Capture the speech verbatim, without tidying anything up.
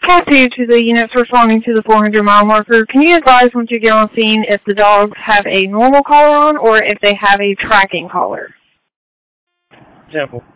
Copy to the units responding to the four hundred mile marker. Can you advise once you get on scene if the dogs have a normal collar on or if they have a tracking collar? Temple.